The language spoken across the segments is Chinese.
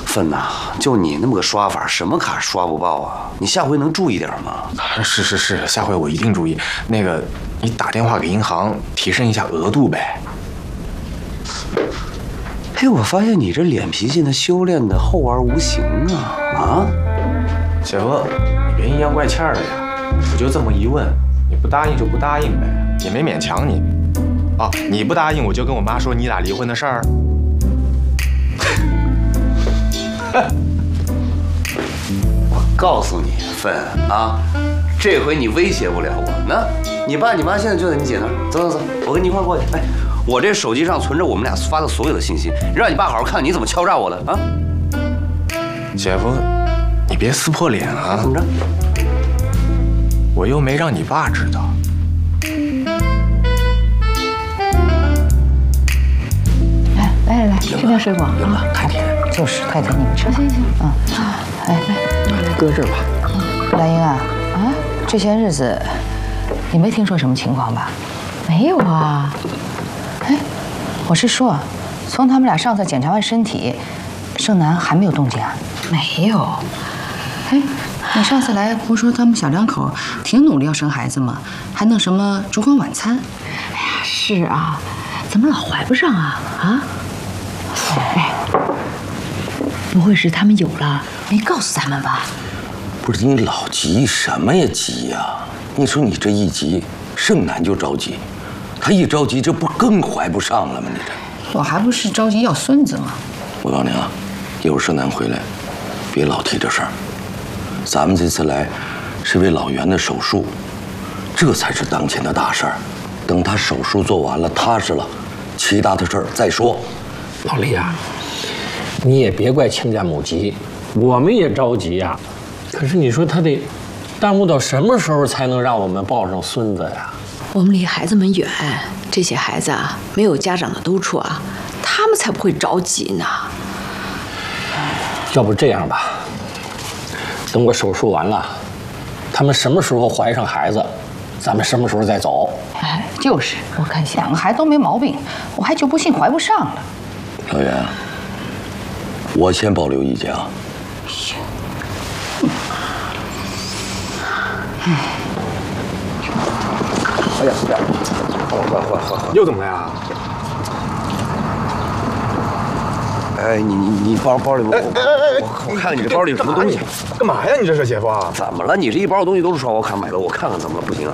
芬呐，就你那么个刷法，什么卡刷不爆啊？你下回能注意点吗？ 是，下回我一定注意。那个，你打电话给银行提升一下额度呗。 哎，我发现你这脸皮现在修炼的厚而无形啊！ 姐夫，你别阴阳怪气儿的呀！我就这么一问，你不答应就不答应呗，也没勉强你。啊，你不答应我就跟我妈说你俩离婚的事儿。 我告诉你，芬啊，这回你威胁不了我。那你爸你妈现在就在你姐那儿，走，我跟你一块过去。哎，我这手机上存着我们俩发的所有的信息，让你爸好好看你怎么敲诈我的啊！ 姐夫，你别撕破脸啊！ 怎么着？ 我又没让你爸知道。 来，吃点水果啊！ 太甜， 就是太甜，你们吃。行。来搁这儿吧。 兰英啊，这些日子你没听说什么情况吧？ 没有啊。 哎，我是说，从他们俩上次检查完身体，盛楠还没有动静啊？ 没有。 哎，你上次来不是说他们小两口挺努力要生孩子吗？还弄什么烛光晚餐？ 哎呀，是啊，怎么老怀不上啊？啊？哎，不会是他们有了没告诉咱们吧？ 不是你老急什么呀急呀？你说你这一急，盛楠就着急，他一着急，这不更怀不上了吗？你这， 我还不是着急要孙子吗？ 我告诉你啊，一会儿盛楠回来，别老提这事儿。咱们这次来是为老袁的手术，这才是当前的大事儿。等他手术做完了，踏实了，其他的事儿再说。 老李啊，你也别怪亲家母急，我们也着急呀。可是你说他得耽误到什么时候才能让我们抱上孙子呀？ 我们离孩子们远，这些孩子啊，没有家长的督促啊，他们才不会着急呢。 要不这样吧，等我手术完了，他们什么时候怀上孩子，咱们什么时候再走。 哎，就是，我看两个孩子都没毛病，我还就不信怀不上了。 老袁，我先保留意见啊。 哎呀，换， 又怎么了呀？ 哎，你包里我看看你这包里有什么东西？ 干嘛呀？你这是姐夫啊？ 怎么了？你这一包东西都是刷我卡买的，我看看怎么了？不行啊。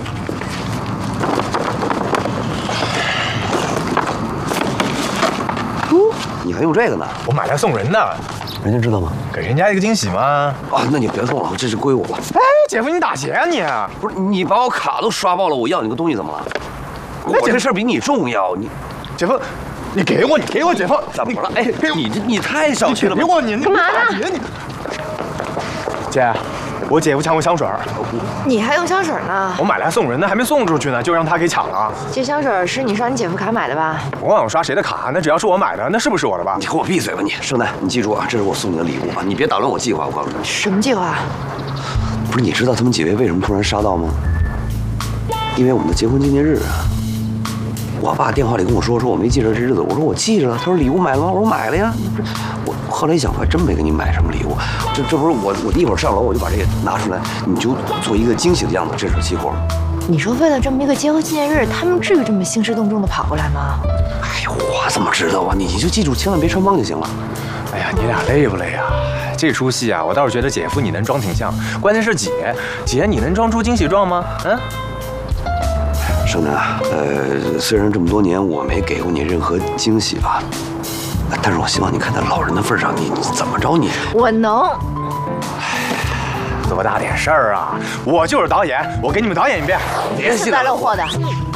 你还用这个呢？ 我买来送人的， 人家知道吗？ 给人家一个惊喜吗？ 啊，那你别送了，这是归我了。 哎，姐夫，你打劫啊你？ 不是你把我卡都刷爆了，我要你个东西怎么了？我这事儿比你重要，你， 姐夫，你给我，姐夫， 怎么了？哎，你太小气了吧！ 给我，你干嘛呢？姐，我姐夫抢我香水， 你还用香水呢？ 我买来送人的，还没送出去呢，就让他给抢了。 这香水是你刷你姐夫卡买的吧？ 我忘了刷谁的卡，那只要是我买的，那是不是我的吧？ 你给我闭嘴吧你！盛楠，你记住啊，这是我送你的礼物啊，你别打乱我计划，我告诉你。 什么计划？ 不是你知道他们几位为什么突然杀到吗？因为我们的结婚纪念日啊。我爸电话里跟我说我没记着这日子，我说我记着了。他说礼物买了吗？我说买了呀。我后来一想，我还真没给你买什么礼物。这不是我一会儿上楼我就把这个拿出来，你就做一个惊喜的样子，这是期货。 你说为了这么一个结婚纪念日，他们至于这么兴师动众的跑过来吗？ 哎呦，我怎么知道啊？你就记住，千万别穿帮就行了。 哎呀，你俩累不累呀？这出戏啊，我倒是觉得姐夫你能装挺像，关键是姐，你能装出惊喜状吗？嗯。 盛楠啊，虽然这么多年我没给过你任何惊喜吧，但是我希望你看在老人的份上，你怎么着你？ 我能。 多大点事儿啊！我就是导演，我给你们导演一遍。 别自带漏货的。